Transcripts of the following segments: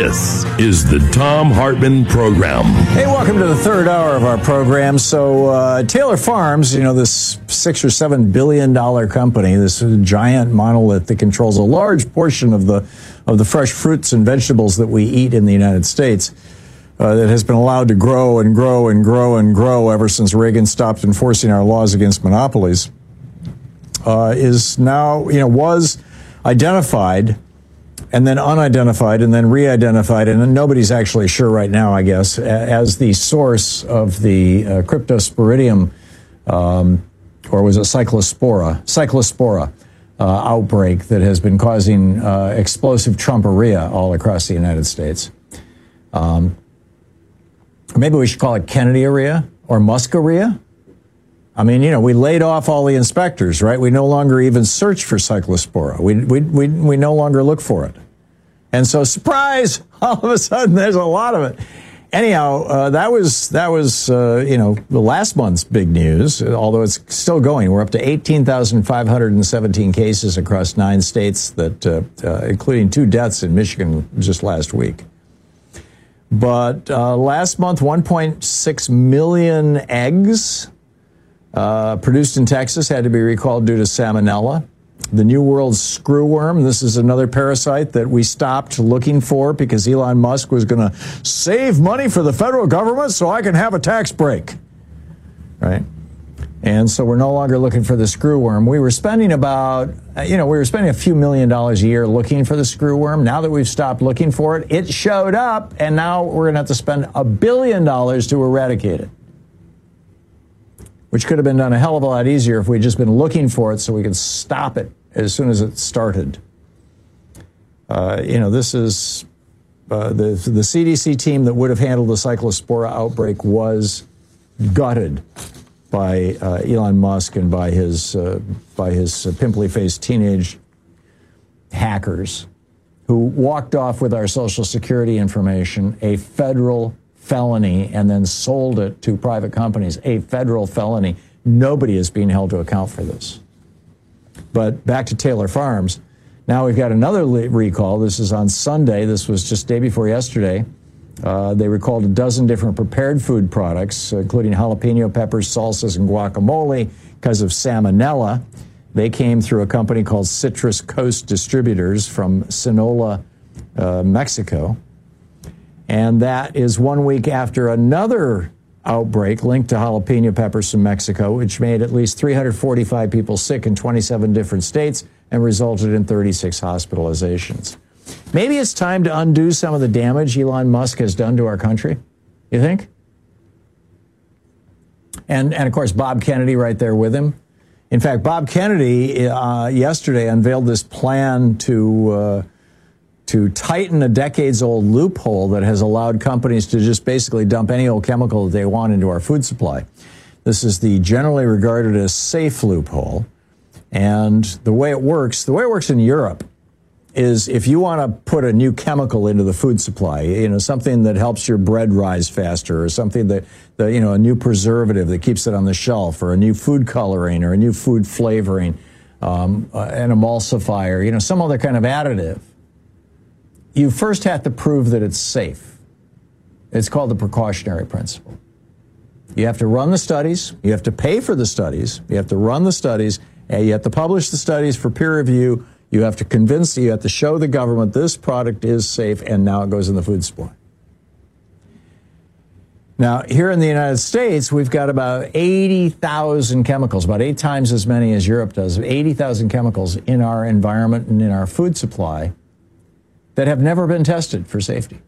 This is the Thom Hartmann Program. Hey, welcome to the third hour of our program. So Taylor Farms, this $6 or $7 billion company, this giant monolith that controls a large portion of the fresh fruits and vegetables that we eat in the United States, that has been allowed to grow and grow and grow and grow ever since Reagan stopped enforcing our laws against monopolies, is now, was identified and then unidentified and then re-identified, and then nobody's actually sure right now, I guess, as the source of the Cryptosporidium, or was it Cyclospora outbreak that has been causing explosive Trumperia all across the United States. Maybe we should call it Kennedyaria or Muskaria. I mean, we laid off all the inspectors, right? We no longer even search for Cyclospora. We no longer look for it. And so, surprise, all of a sudden there's a lot of it. Anyhow, that was the last month's big news, although it's still going. We're up to 18,517 cases across 9 states, that including 2 deaths in Michigan just last week. But last month, 1.6 million eggs produced in Texas had to be recalled due to salmonella. The New World screwworm, this is another parasite that we stopped looking for because Elon Musk was going to save money for the federal government so I can have a tax break, right? And so we're no longer looking for the screwworm. We were spending a few $1 million a year looking for the screwworm. Now that we've stopped looking for it, it showed up, and now we're going to have to spend $1 billion to eradicate it, which could have been done a hell of a lot easier if we'd just been looking for it so we could stop it as soon as it started. This is the CDC team that would have handled the Cyclospora outbreak was gutted by Elon Musk and by his pimply-faced teenage hackers who walked off with our Social Security information, a federal felony, and then sold it to private companies, a federal felony. Nobody is being held to account for this. But back to Taylor Farms. Now we've got another recall. This is on Sunday. This was just day before yesterday. They recalled a dozen different prepared food products, including jalapeno peppers, salsas, and guacamole because of salmonella. They came through a company called Citrus Coast Distributors from Sinaloa, Mexico. And that is 1 week after another outbreak linked to jalapeno peppers from Mexico, which made at least 345 people sick in 27 different states and resulted in 36 hospitalizations. Maybe it's time to undo some of the damage Elon Musk has done to our country, you think? And of course, Bob Kennedy right there with him. In fact, Bob Kennedy yesterday unveiled this plan to tighten a decades-old loophole that has allowed companies to just basically dump any old chemical that they want into our food supply. This is the generally regarded as safe loophole. And the way it works in Europe is if you want to put a new chemical into the food supply, something that helps your bread rise faster, or something that a new preservative that keeps it on the shelf, or a new food coloring, or a new food flavoring, an emulsifier, some other kind of additive, you first have to prove that it's safe. It's called the precautionary principle. You have to run the studies, you have to pay for the studies, you have to run the studies, and you have to publish the studies for peer review. You have to show the government this product is safe, and now it goes in the food supply. Now, here in the United States, we've got about 80,000 chemicals, about 8 times as many as Europe does, 80,000 chemicals in our environment and in our food supply that have never been tested for safety.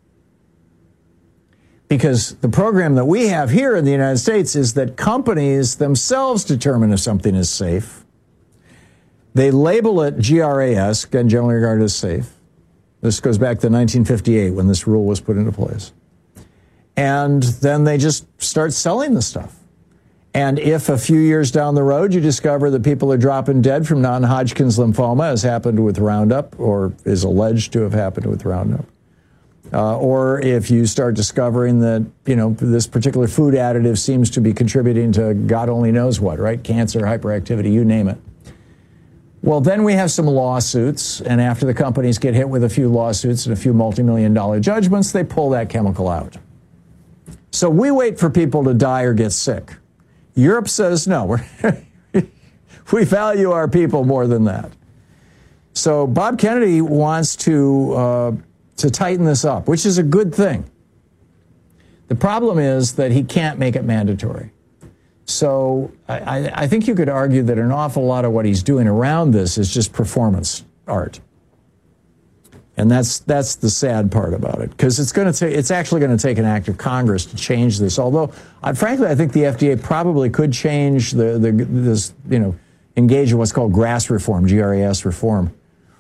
Because the program that we have here in the United States is that companies themselves determine if something is safe. They label it GRAS, generally regarded as safe. This goes back to 1958 when this rule was put into place. And then they just start selling the stuff. And if a few years down the road you discover that people are dropping dead from non-Hodgkin's lymphoma, as happened with Roundup, or is alleged to have happened with Roundup, or if you start discovering that, this particular food additive seems to be contributing to God only knows what, right? Cancer, hyperactivity, you name it. Well, then we have some lawsuits, and after the companies get hit with a few lawsuits and a few multi-million-dollar judgments, they pull that chemical out. So we wait for people to die or get sick. Europe says, no, we value our people more than that. So Bob Kennedy wants to tighten this up, which is a good thing. The problem is that he can't make it mandatory. So I think you could argue that an awful lot of what he's doing around this is just performance art. And that's the sad part about it, because it's actually going to take an act of Congress to change this. Although, frankly, I think the FDA probably could change this, engage in what's called GRAS reform, GRAS reform.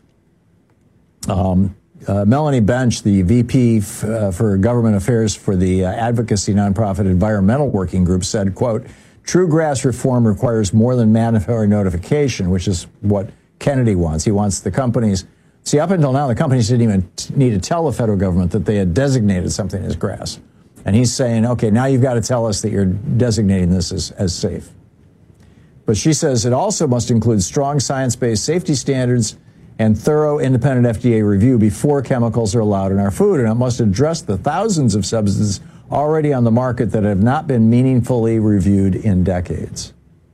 Melanie Bench, the VP for Government Affairs for the advocacy nonprofit Environmental Working Group, said, quote, "True GRAS reform requires more than mandatory notification," which is what Kennedy wants. He wants the companies. See, up until now, the companies didn't even need to tell the federal government that they had designated something as GRAS. And he's saying, okay, now you've got to tell us that you're designating this as safe. But she says it also must include strong science-based safety standards and thorough independent FDA review before chemicals are allowed in our food. And it must address the thousands of substances already on the market that have not been meaningfully reviewed in decades.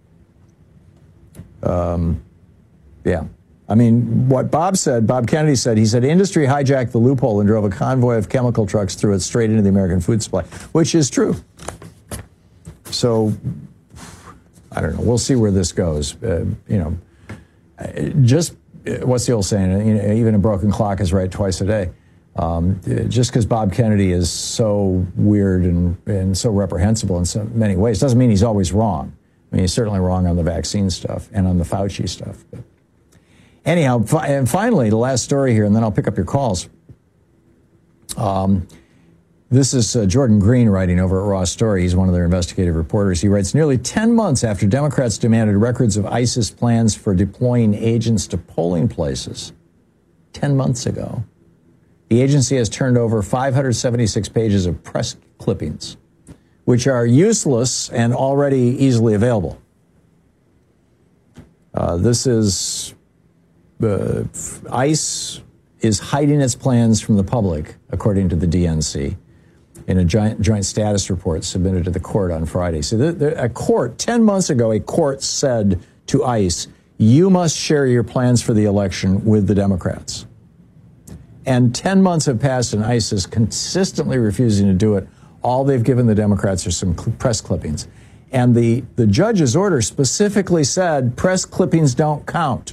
Yeah. I mean, what Bob Kennedy said, he said, industry hijacked the loophole and drove a convoy of chemical trucks through it straight into the American food supply, which is true. So, I don't know. We'll see where this goes. What's the old saying? Even a broken clock is right twice a day. Just because Bob Kennedy is so weird and so reprehensible in so many ways doesn't mean he's always wrong. I mean, he's certainly wrong on the vaccine stuff and on the Fauci stuff. But anyhow, and finally, the last story here, and then I'll pick up your calls. This is Jordan Green writing over at Raw Story. He's one of their investigative reporters. He writes, nearly 10 months after Democrats demanded records of ISIS plans for deploying agents to polling places, 10 months ago, the agency has turned over 576 pages of press clippings, which are useless and already easily available. ICE is hiding its plans from the public, according to the DNC, in a joint status report submitted to the court on Friday. So a court, 10 months ago, a court said to ICE, you must share your plans for the election with the Democrats. And 10 months have passed and ICE is consistently refusing to do it. All they've given the Democrats are some press clippings. And the judge's order specifically said press clippings don't count.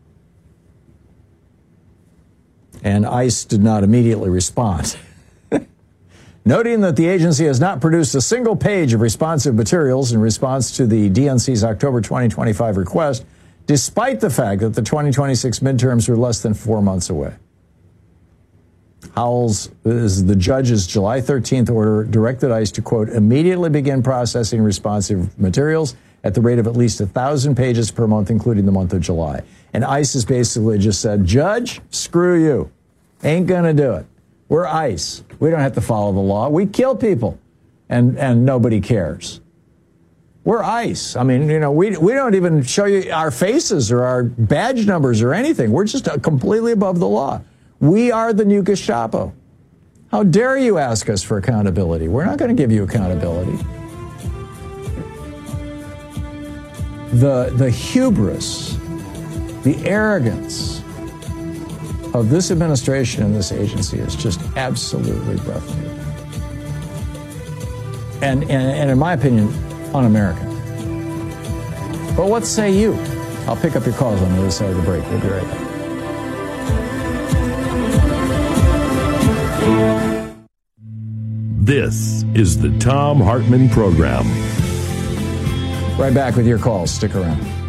And ICE did not immediately respond. Noting that the agency has not produced a single page of responsive materials in response to the DNC's October 2025 request, despite the fact that the 2026 midterms are less than 4 months away. Howells, the judge's July 13th order, directed ICE to, quote, immediately begin processing responsive materials at the rate of at least 1,000 pages per month, including the month of July. And ICE has basically just said, Judge, screw you. Ain't going to do it. We're ICE. We don't have to follow the law. We kill people, and nobody cares. We're ICE. I mean, we don't even show you our faces or our badge numbers or anything. We're just completely above the law. We are the new Gestapo. How dare you ask us for accountability? We're not going to give you accountability. The hubris, the arrogance of this administration and this agency is just absolutely breathtaking. And in my opinion, un-American. But what say you? I'll pick up your calls on the other side of the break. We'll be right back. This is the Thom Hartmann Program. Right back with your calls. Stick around.